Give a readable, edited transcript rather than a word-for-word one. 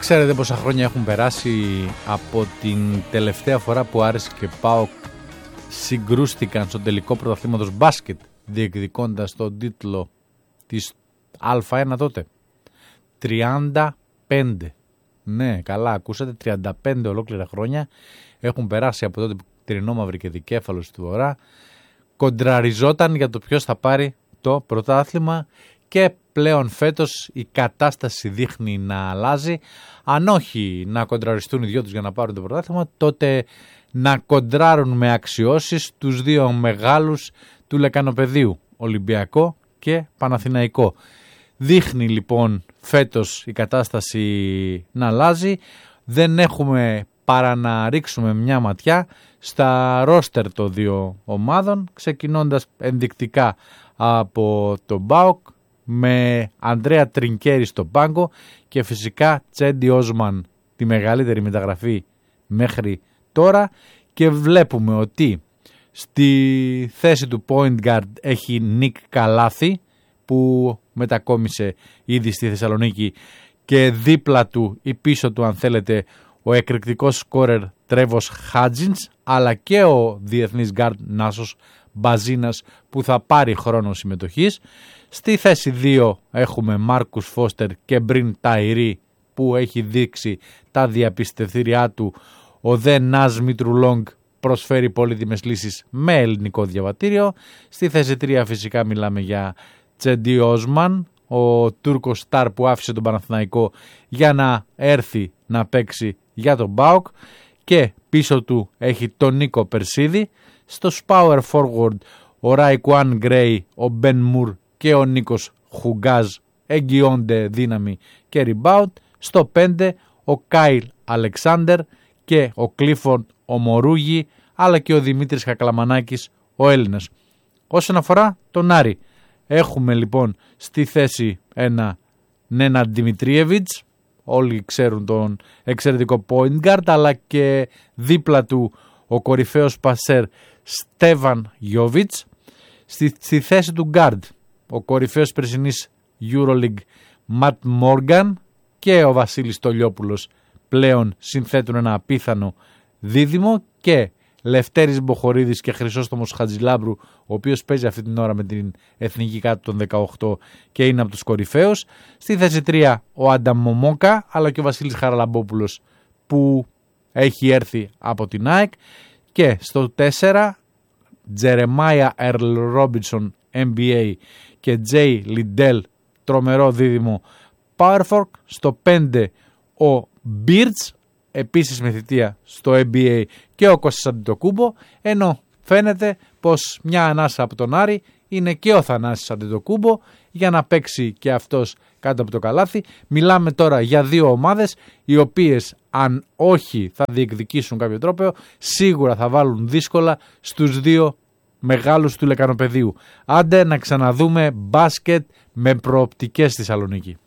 Ξέρετε πόσα χρόνια έχουν περάσει από την τελευταία φορά που Άρης και ΠΑΟΚ συγκρούστηκαν στο τελικό πρωταθλήματος μπάσκετ, διεκδικώντας τον τίτλο της Α1 τότε. 35. Ναι, καλά, ακούσατε, 35 ολόκληρα χρόνια έχουν περάσει από τότε που Τρινόμαυρη και Δικέφαλος του Βορρά κοντραριζόταν για το ποιος θα πάρει το πρωτάθλημα. Και πλέον φέτος η κατάσταση δείχνει να αλλάζει. Αν όχι να κοντραριστούν οι δυο τους για να πάρουν το πρωτάθλημα, τότε να κοντράρουν με αξιώσεις τους δύο μεγάλους του Λεκανοπεδίου, Ολυμπιακό και Παναθηναϊκό. Δείχνει λοιπόν φέτος η κατάσταση να αλλάζει. Δεν έχουμε παρά να ρίξουμε μια ματιά στα ρόστερ των δύο ομάδων, ξεκινώντας ενδεικτικά από τον ΠΑΟΚ με Ανδρέα Τρινκέρι στο πάγκο και φυσικά Τσέντι Όσμαν, τη μεγαλύτερη μεταγραφή μέχρι τώρα, και βλέπουμε ότι στη θέση του point guard έχει Νίκ Καλάθη που μετακόμισε ήδη στη Θεσσαλονίκη και δίπλα του ή πίσω του αν θέλετε ο εκρηκτικός σκόρερ Τρέβος Χάτζινς, αλλά και ο διεθνής γκάρντ Νάσος Μπαζίνας που θα πάρει χρόνο συμμετοχής. Στη θέση 2 έχουμε Μάρκους Φώστερ και Μπριν Ταϊρή που έχει δείξει τα διαπιστευτήριά του. Ο δε Νάζ Μητρουλόγκ προσφέρει πολύτιμες λύσεις με ελληνικό διαβατήριο. Στη θέση 3 φυσικά μιλάμε για Τσέντι Όσμαν, ο Τούρκος στάρ που άφησε τον Παναθηναϊκό για να έρθει να παίξει για τον ΠΑΟΚ, και πίσω του έχει τον Νίκο Περσίδη. Στο power forward ο Ράικουάν Γκρέι, ο Μπεν Μουρ και ο Νίκος Χουγκάζ εγγυώνται δύναμη και rebound. Στο 5 ο Κάιλ Αλεξάνδερ και ο Κλίφον ο Μορούγι, αλλά και ο Δημήτρης Κακλαμανάκης ο Έλληνας. Όσον αφορά τον Άρη, έχουμε λοιπόν στη θέση ένα Νένα Δημητρίεβιτς, όλοι ξέρουν τον εξαιρετικό point guard, αλλά και δίπλα του ο κορυφαίος πασέρ Στέβαν Γιόβιτς. Στη θέση του guard ο κορυφαίος περσινής EuroLeague Ματ Μόργαν και ο Βασίλης Τολιόπουλος πλέον συνθέτουν ένα απίθανο δίδυμο, και Λευτέρης Μποχορίδης και Χρυσόστομος Χατζηλάμπρου, ο οποίος παίζει αυτή την ώρα με την εθνική κάτω των 18 και είναι από τους κορυφαίους. Στη θέση 3 ο Άνταμ Μομόκα, αλλά και ο Βασίλης Χαραλαμπόπουλος που έχει έρθει από την ΑΕΚ. Και στο 4 Τζερεμάια Ερλ Ρόμπινσον NBA και Τζέι Λιντέλ, τρομερό δίδυμο Powerfork. Στο 5 ο Μπίρτς, επίσης με θητεία στο NBA, και ο Κώστας Αντετοκούμπο, ενώ φαίνεται πως μια ανάσα από τον Άρη είναι και ο Θανάσης Αντετοκούμπο για να παίξει και αυτός κάτω από το καλάθι. Μιλάμε τώρα για δύο ομάδες οι οποίες αν όχι θα διεκδικήσουν κάποιο τρόπο, σίγουρα θα βάλουν δύσκολα στους δύο μεγάλους του Λεκανοπεδίου. Άντε να ξαναδούμε μπάσκετ με προοπτικές στη Θεσσαλονίκη.